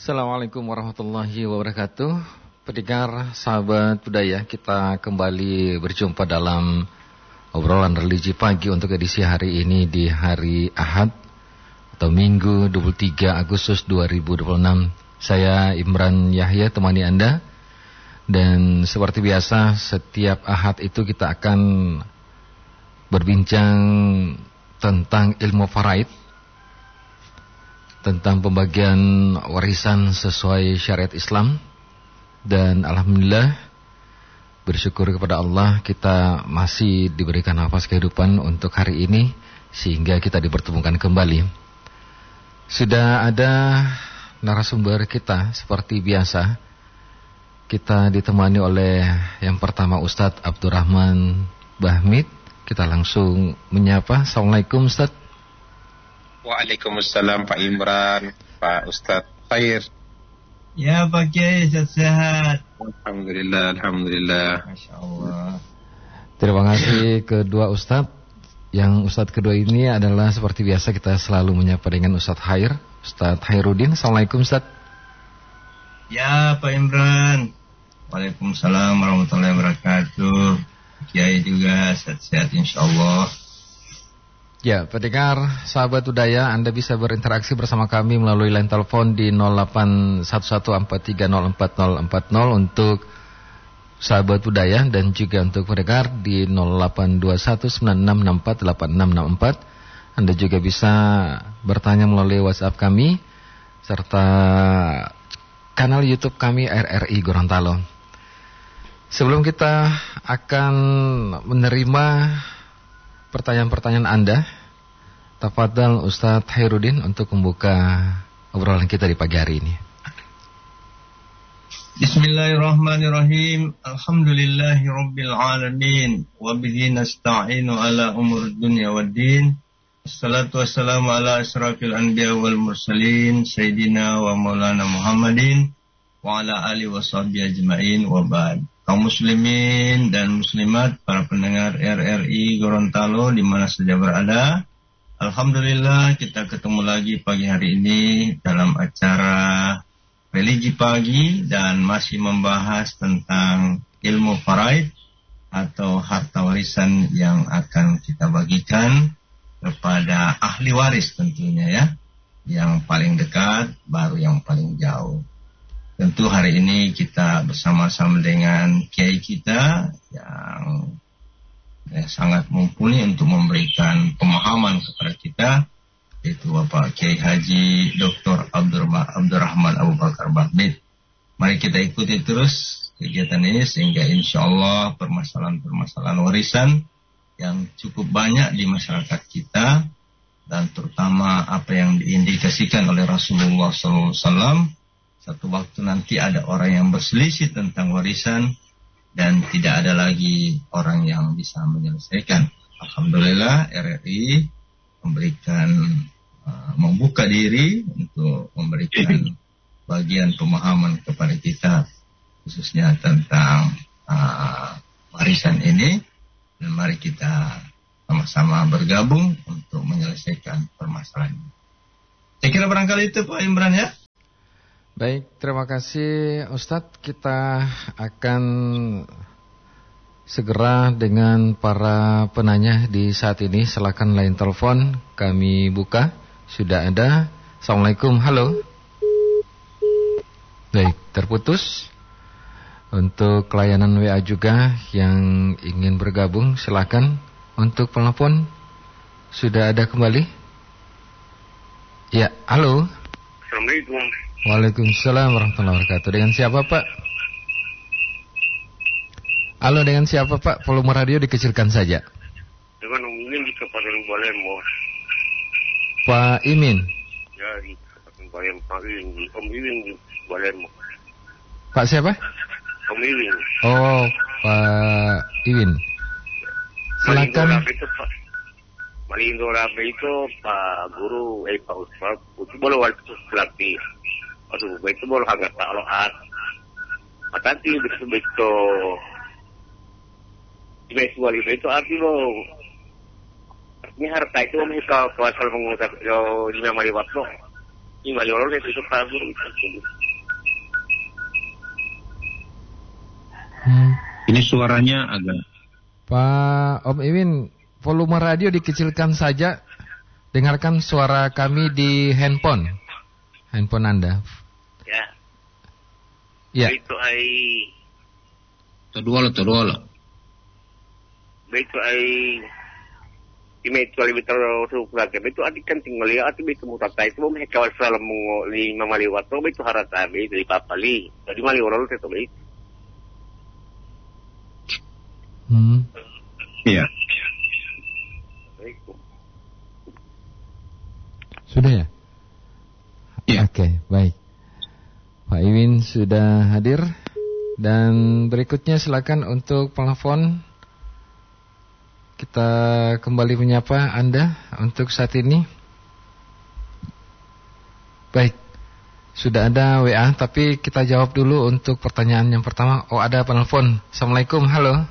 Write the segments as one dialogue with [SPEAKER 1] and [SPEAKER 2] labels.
[SPEAKER 1] Assalamualaikum warahmatullahi wabarakatuh. Pendengar sahabat budaya, kita kembali berjumpa dalam obrolan religi pagi untuk edisi hari ini di hari Ahad atau Minggu 23 Agustus 2026. Saya Imran Yahya temani Anda. Dan seperti biasa setiap Ahad itu kita akan berbincang tentang ilmu faraid, tentang pembagian warisan sesuai syariat Islam. Dan alhamdulillah bersyukur kepada Allah kita masih diberikan nafas kehidupan untuk hari ini sehingga kita dipertemukan kembali. Sudah ada narasumber kita seperti biasa. Kita ditemani oleh yang pertama Ustadz Abdurrahman Bahmid. Kita langsung menyapa. Assalamualaikum Ustadz.
[SPEAKER 2] Waalaikumsalam Pak Imran, Pak Ustadz Khair.
[SPEAKER 3] Ya Pak Kiai, sehat-sehat.
[SPEAKER 2] Alhamdulillah.
[SPEAKER 3] Masya Allah.
[SPEAKER 1] Terima kasih kedua Ustadz. Yang Ustadz kedua ini adalah seperti biasa kita selalu menyapa dengan Ustadz Khair, Ustadz Khairuddin. Assalamualaikum Ustadz.
[SPEAKER 3] Ya Pak Imran. Waalaikumsalam warahmatullahi wabarakatuh. Kiai juga sehat-sehat insya Allah.
[SPEAKER 1] Ya, pendengar sahabat budaya, Anda bisa berinteraksi bersama kami melalui line telepon di 081143040040 untuk sahabat budaya dan juga untuk pendengar di 082196648664. Anda juga bisa bertanya melalui WhatsApp kami serta kanal YouTube kami RRI Gorontalo. Sebelum kita akan menerima pertanyaan-pertanyaan Anda, tafadhal Ustadz Khairuddin untuk membuka obrolan kita di pagi hari ini.
[SPEAKER 3] Bismillahirrahmanirrahim. Alhamdulillahirabbil alamin wa bihi nasta'inu ala umurid dunya waddin. Wassalatu wassalamu ala asyrafil anbiya wal mursalin sayyidina wa maulana Muhammadin wa ala alihi washabbihi ajmain wa ba'd. Kaum muslimin dan muslimat, para pendengar RRI Gorontalo di mana saja berada, alhamdulillah kita ketemu lagi pagi hari ini dalam acara religi pagi dan masih membahas tentang ilmu faraid atau harta warisan yang akan kita bagikan kepada ahli waris tentunya ya. Yang paling dekat baru yang paling jauh. Tentu hari ini kita bersama-sama dengan kiai kita yang sangat mumpuni untuk memberikan pemahaman kepada kita, yaitu Bapak Kiai Haji Dr. Abdurrahman Abu Bakar Bahmid. Mari kita ikuti terus kegiatan ini sehingga insya Allah permasalahan-permasalahan warisan yang cukup banyak di masyarakat kita dan terutama apa yang diindikasikan oleh Rasulullah SAW. Satu waktu nanti ada orang yang berselisih tentang warisan dan tidak ada lagi orang yang bisa menyelesaikan. Alhamdulillah RRI membuka diri untuk memberikan bagian pemahaman kepada kita khususnya tentang warisan ini, dan mari kita sama-sama bergabung untuk menyelesaikan permasalahan ini. Saya kira barangkali itu Pak Imran ya.
[SPEAKER 1] Baik, terima kasih Ustadz. Kita akan segera dengan para penanya di saat ini. Silakan line telepon kami buka. Sudah ada. Assalamualaikum, halo. Baik, terputus. Untuk layanan WA juga yang ingin bergabung, silakan. Untuk penelpon sudah ada kembali. Ya, halo.
[SPEAKER 2] Assalamualaikum.
[SPEAKER 1] Waalaikumsalam warahmatullahi wabarakatuh. Dengan siapa Pak? Halo, dengan siapa Pak? Volume radio dikecilkan saja.
[SPEAKER 2] Dengan Om Imin di Kabupaten Balemo.
[SPEAKER 1] Pak Imin.
[SPEAKER 2] Ya, di Kabupaten Balemo. Om Imin di Balemo.
[SPEAKER 1] Pak siapa?
[SPEAKER 2] Om Imin.
[SPEAKER 1] Oh, Pak Iwin. Silakan.
[SPEAKER 2] Malindo Rabe itu Pak Guru, Pak Ustaz. Itu boleh waktu pelatih. Aduh, itu boleh agak tak lohat. Matati begitu. Besuali itu arti lo. Ini harta itu mereka kuasa mengutap di nama liwat lo. Ini maliorol itu Pak Guru.
[SPEAKER 4] Ini suaranya agak.
[SPEAKER 1] Pak Om Iwin, volume radio dikecilkan saja. Dengarkan suara kami di handphone Anda.
[SPEAKER 2] Ya.
[SPEAKER 1] Ya.
[SPEAKER 2] Itu ai.
[SPEAKER 4] Todolo.
[SPEAKER 2] Itu ai. Ime itu lebih terus lagi. Itu adik kan tinggal lihat itu mutata itu mau kawal salam lima maliwat. Itu harata itu di papali. Jadi maliorol itu itu.
[SPEAKER 4] Iya.
[SPEAKER 1] Sudah ya?
[SPEAKER 4] Ya.
[SPEAKER 1] Oke, baik. Pak Iwin sudah hadir. Dan berikutnya silakan untuk telepon. Kita kembali menyapa Anda untuk saat ini. Baik. Sudah ada WA, tapi kita jawab dulu untuk pertanyaan yang pertama. Oh, ada penelpon. Assalamualaikum, halo.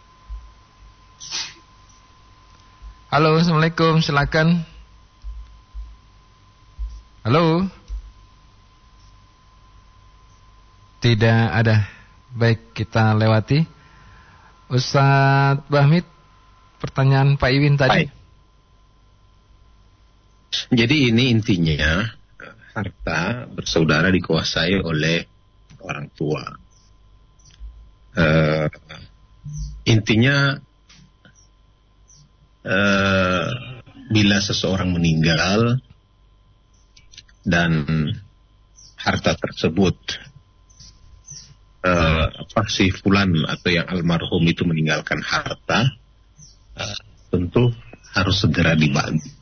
[SPEAKER 1] Halo, assalamualaikum, silakan. Halo. Tidak ada. Baik, kita lewati. Ustadz Bahmid, pertanyaan Pak Iwin tadi.
[SPEAKER 4] Baik. Jadi ini intinya harta bersaudara dikuasai oleh orang tua. Intinya bila seseorang meninggal dan harta tersebut si fulan atau yang almarhum itu meninggalkan harta, tentu harus segera dibagi.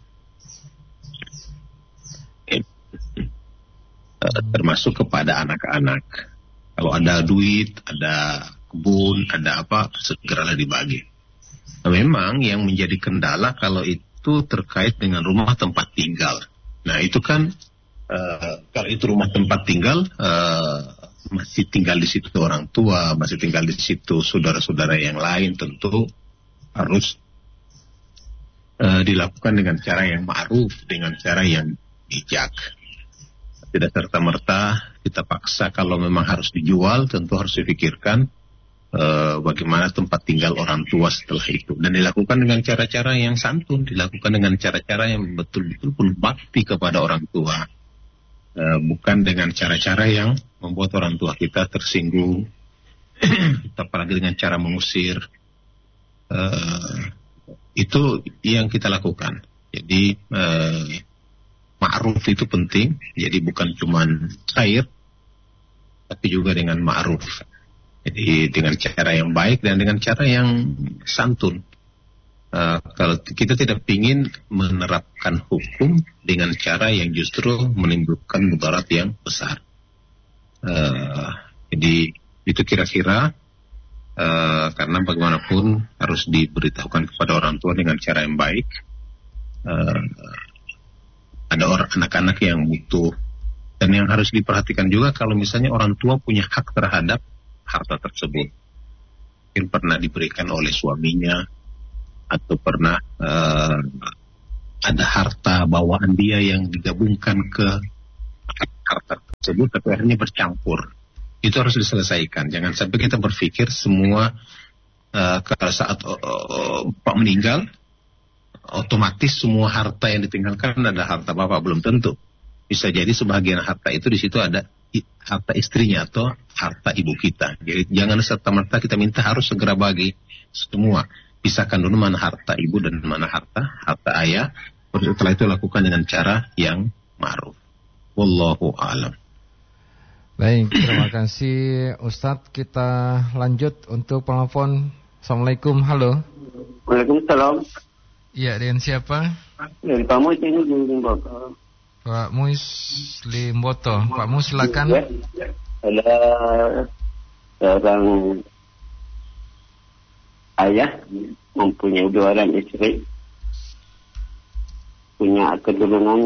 [SPEAKER 4] Termasuk kepada anak-anak. Kalau ada duit, ada kebun, ada apa, segeralah dibagi. Nah, memang yang menjadi kendala kalau itu terkait dengan rumah tempat tinggal. Nah itu kan kalau itu rumah tempat tinggal, masih tinggal di situ orang tua, masih tinggal di situ saudara-saudara yang lain, tentu harus dilakukan dengan cara yang ma'ruf, dengan cara yang bijak. Tidak serta-merta kita paksa. Kalau memang harus dijual, tentu harus dipikirkan bagaimana tempat tinggal orang tua setelah itu, dan dilakukan dengan cara-cara yang santun, dilakukan dengan cara-cara yang betul-betul berbakti kepada orang tua, bukan dengan cara-cara yang membuat orang tua kita tersinggung, apalagi dengan cara mengusir. Itu yang kita lakukan. Jadi ma'ruf itu penting, jadi bukan cuma cair, tapi juga dengan ma'ruf. Jadi dengan cara yang baik dan dengan cara yang santun. Kalau kita tidak ingin menerapkan hukum dengan cara yang justru menimbulkan mudarat yang besar. Jadi itu kira-kira karena bagaimanapun harus diberitahukan kepada orang tua dengan cara yang baik. Ada anak-anak yang butuh, dan yang harus diperhatikan juga kalau misalnya orang tua punya hak terhadap harta tersebut, mungkin pernah diberikan oleh suaminya atau pernah ada harta bawaan dia yang digabungkan ke harta tersebut tapi akhirnya bercampur. Itu harus diselesaikan. Jangan sampai kita berpikir semua kalau saat Pak meninggal otomatis semua harta yang ditinggalkan ada harta Bapak, belum tentu. Bisa jadi sebagian harta itu di situ ada harta istrinya atau harta ibu kita. Jadi jangan serta-merta kita minta harus segera bagi semua. Pisahkan dulu mana harta ibu dan mana harta ayah. Setelah itu lakukan dengan cara yang ma'ruf. Wallahu a'lam.
[SPEAKER 1] Baik, terima kasih Ustadz. Kita lanjut untuk penelpon. Assalamualaikum, halo.
[SPEAKER 2] Waalaikumsalam.
[SPEAKER 1] Iya, dengan siapa?
[SPEAKER 2] Dari Pak Mus ini di Limboto.
[SPEAKER 1] Pak Limboto. Pak Mus, silakan.
[SPEAKER 2] Ada seorang ayah mempunyai 2 orang istri, punya keturunan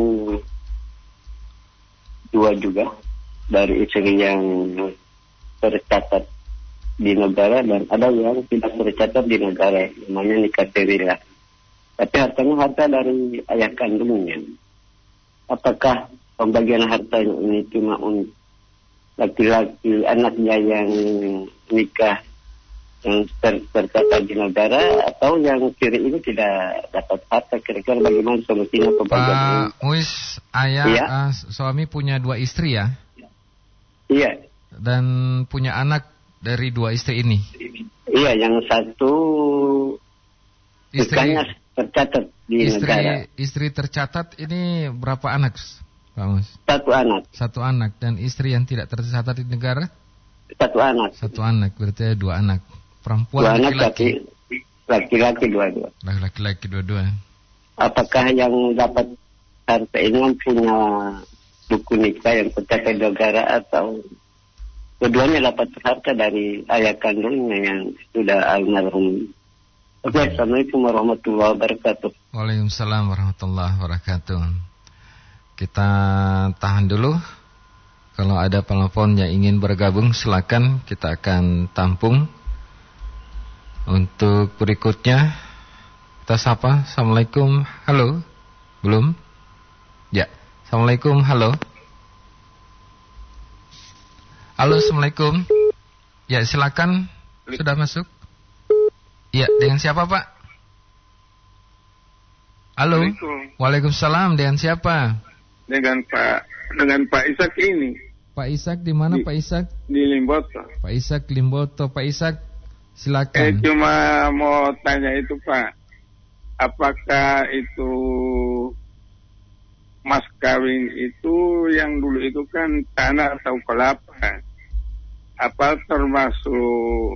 [SPEAKER 2] 2 juga dari istri yang tercatat di negara dan ada yang tidak tercatat di negara, namanya nikah sirila. Tapi hartanya harta dari ayah kandungnya. Apakah pembagian hartanya ini cuma untuk laki-laki anaknya yang nikah yang tercatat di negara, atau yang kiri ini tidak dapat harta, kira-kira bagaimana solusinya pembagian?
[SPEAKER 1] Pak Muiz, suami punya 2 istri ya?
[SPEAKER 2] Iya.
[SPEAKER 1] Dan punya anak dari 2 istri ini?
[SPEAKER 2] Iya, yang satu nikahnya tercatat di negara.
[SPEAKER 1] Istri tercatat ini berapa anak, Pak Muiz?
[SPEAKER 2] 1 anak.
[SPEAKER 1] 1 anak. Dan istri yang tidak tercatat di negara?
[SPEAKER 2] 1 anak.
[SPEAKER 1] 1 anak, berarti 2 anak. Perempuan
[SPEAKER 2] 2 anak
[SPEAKER 1] laki-laki?
[SPEAKER 2] Laki-laki dua-dua.
[SPEAKER 1] Laki-laki dua-dua.
[SPEAKER 2] Apakah yang dapat harta ini punya buku nikah yang tercatat di negara, atau keduanya dapat harta dari ayah kandungnya yang sudah almarhum? Oke, Assalamualaikum warahmatullahi wabarakatuh.
[SPEAKER 1] Waalaikumsalam warahmatullahi wabarakatuh. Kita tahan dulu. Kalau ada penelpon yang ingin bergabung, silakan, kita akan tampung. Untuk berikutnya kita sapa. Assalamualaikum. Halo. Belum? Ya. Assalamualaikum. Halo. Halo, Assalamualaikum. Ya, silakan. Sudah masuk? Ya, dengan siapa, Pak? Halo. Waalaikumsalam. Dengan siapa?
[SPEAKER 5] Dengan Pak Ishak ini.
[SPEAKER 1] Pak Ishak di mana, Pak Ishak?
[SPEAKER 5] Di Limboto.
[SPEAKER 1] Pak Ishak Limboto. Pak Ishak, silakan.
[SPEAKER 5] Cuma mau tanya itu, Pak. Apakah itu mas kawin itu yang dulu itu kan tanah atau kelapa? Apa termasuk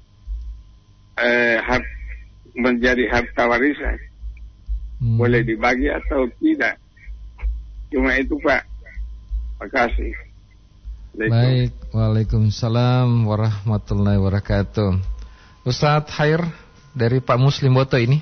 [SPEAKER 5] menjadi harta warisan? Boleh dibagi atau tidak? Cuma itu, Pak. Terima kasih.
[SPEAKER 1] Baik, waalaikumsalam warahmatullahi wabarakatuh. Ustadz Khair dari Pak Mus Limboto ini.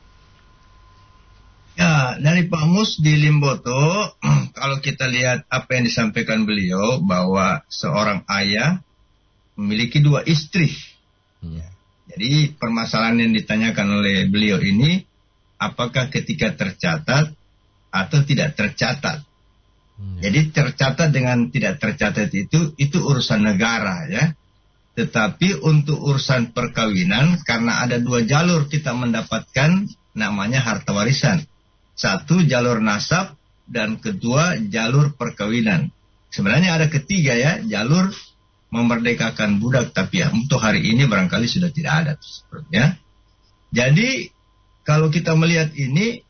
[SPEAKER 3] Ya, dari Pak Mus di Limboto, kalau kita lihat apa yang disampaikan beliau, bahwa seorang ayah memiliki 2 istri. Ya. Jadi permasalahan yang ditanyakan oleh beliau ini, apakah ketika tercatat atau tidak tercatat. Jadi tercatat dengan tidak tercatat itu urusan negara ya. Tetapi untuk urusan perkawinan, karena ada 2 jalur kita mendapatkan namanya harta warisan. 1 jalur nasab dan kedua jalur perkawinan. Sebenarnya ada ketiga ya, jalur memerdekakan budak, tapi ya untuk hari ini barangkali sudah tidak ada ya. Jadi kalau kita melihat ini,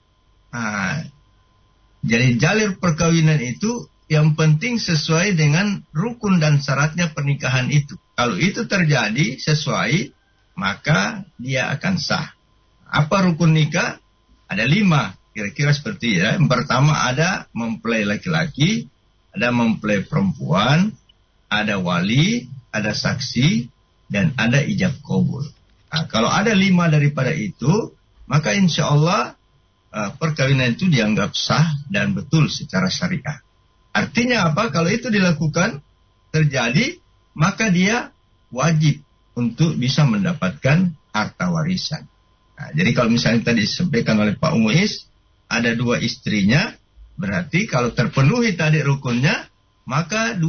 [SPEAKER 3] jadi jalur perkawinan itu yang penting sesuai dengan rukun dan syaratnya pernikahan itu. Kalau itu terjadi sesuai, maka dia akan sah. Apa rukun nikah? Ada 5, kira-kira seperti ya. Yang pertama ada mempelai laki-laki, ada mempelai perempuan, ada wali, ada saksi, dan ada ijab qabul. Nah, kalau ada 5 daripada itu, maka insya Allah perkawinan itu dianggap sah dan betul secara syariah. Artinya apa? Kalau itu dilakukan, terjadi, maka dia wajib untuk bisa mendapatkan harta warisan. Nah, jadi kalau misalnya tadi disampaikan oleh Pak Muiz, ada 2 istrinya, berarti kalau terpenuhi tadi rukunnya, maka